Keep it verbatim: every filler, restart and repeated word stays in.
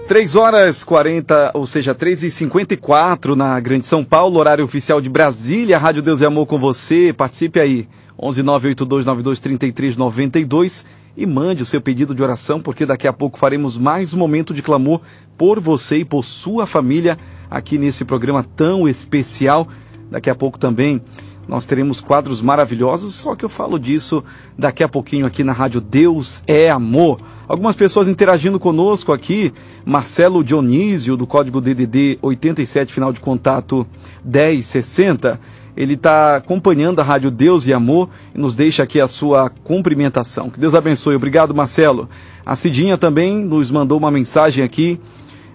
três horas e quarenta, ou seja, três e cinquenta e quatro na Grande São Paulo, horário oficial de Brasília, Rádio Deus e Amor com você. Participe aí, onze nove oito dois nove dois três três nove dois e mande o seu pedido de oração, porque daqui a pouco faremos mais um momento de clamor por você e por sua família aqui nesse programa tão especial. Daqui a pouco também nós teremos quadros maravilhosos, só que eu falo disso daqui a pouquinho aqui na Rádio Deus é Amor. Algumas pessoas interagindo conosco aqui, Marcelo Dionísio, do código D D D oitenta e sete, final de contato dez sessenta, ele está acompanhando a Rádio Deus e Amor e nos deixa aqui a sua cumprimentação. Que Deus abençoe. Obrigado, Marcelo. A Cidinha também nos mandou uma mensagem aqui,